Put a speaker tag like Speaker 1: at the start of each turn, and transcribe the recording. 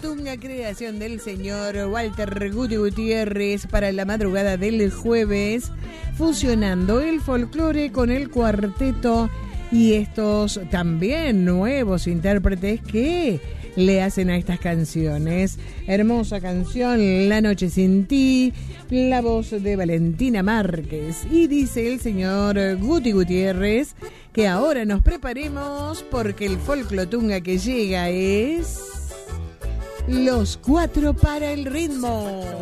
Speaker 1: Tunga, creación del señor Walter Guti Gutiérrez para la madrugada del jueves, fusionando el folclore con el cuarteto y estos también nuevos intérpretes que le hacen a estas canciones. Hermosa canción, La noche sin ti, la voz de Valentina Márquez. Y dice el señor Guti Gutiérrez que ahora nos preparemos porque el folclotunga que llega es Los Cuatro para el Ritmo.